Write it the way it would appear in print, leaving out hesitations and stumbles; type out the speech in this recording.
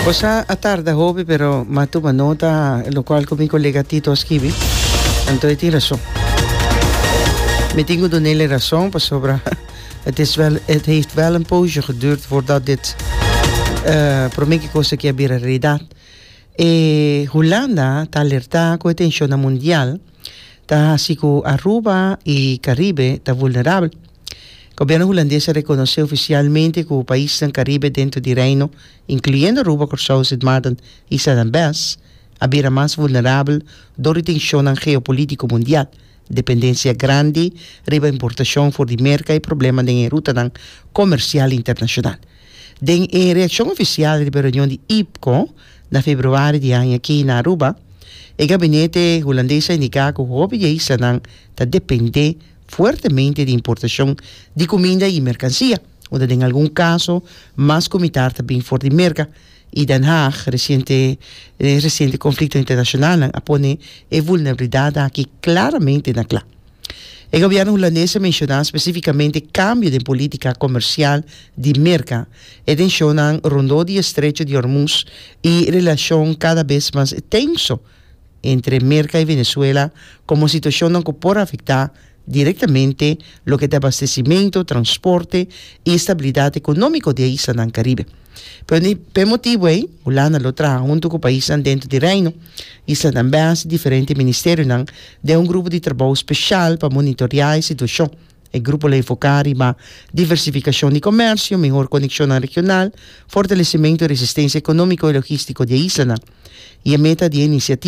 Cosa a tarde hobby, pero ma tu nota, lo qual con mi collega Tito scrivi. Anto ti razón. Me tengo de hele razón, pas sobra. Het heeft wel een poosje geduurd voordat dit promeke cosa che abbia realidad. E Holanda ta alerta con attenzione mundial ta sico Aruba y Caribe ta vulnerable. El gobierno holandés reconoce oficialmente que el país del Caribe dentro del reino, incluyendo Aruba, Curaçao, Sint Maarten y San Andrés, había más vulnerable door la tensión geopolítico mundial, dependencia grande, riba importación por de merca y problemas en ruta comercial internacional. En reacción oficial de la reunión de IPCO, en febrero de año aquí en Aruba, el gabinete holandés indica que el país depende fuertemente de importación de comida y mercancía, donde en algún caso más comitar también por de merca. Y Den Haag, reciente conflicto internacional, pone vulnerabilidad aquí claramente en la clave. El gobierno holandés menciona específicamente cambio de política comercial de merca, menciona rondo de estrecho de Hormuz y relación cada vez más tenso entre merca y Venezuela, como situación que puede afectar directamente lo que es abastecimiento, transporte y estabilidad económica de isla en el Caribe. Pero por motivo Holanda lo trae junto con países dentro del reino, isla también diferentes ministerios de un grupo de trabajo especial para monitorear la situación. El grupo le enfocar en la diversificación de comercio, mejor conexión regional, fortalecimiento de resistencia económica y logística de isla y a meta de iniciativa